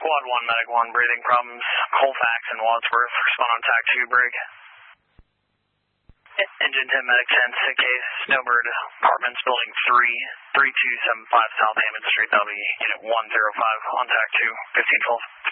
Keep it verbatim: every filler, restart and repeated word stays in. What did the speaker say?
Squad one, Medic one, breathing problems, Colfax and Wadsworth, respond on TAC two, brig. Engine ten, Medic ten, sick case, Snowbird, Apartments, Building three, three two seven five South Hammond Street, that'll be Unit one zero five on TAC two, fifteen twelve.